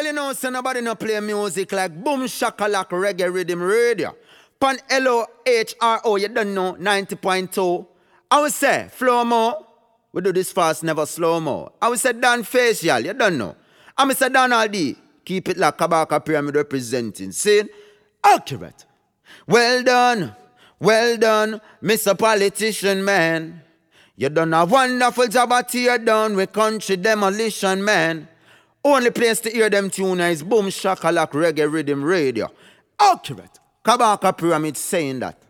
Well, you know, so nobody no play music like Boom Shakalak Reggae Rhythm Radio. Pan LOHRO, you don't know, 90.2. I would say, flow more. We do this fast, never slow more. I would say, Dan Facial, you don't know. I would say, Donald D, keep it like Kabaka Pyramid representing. See? Accurate. Well done, Mr. Politician Man. You done a wonderful job at tear down with country demolition, man. Only place to hear them tune is Boom Shakalak Reggae Rhythm Radio. Accurate. Kabaka Pyramid saying that.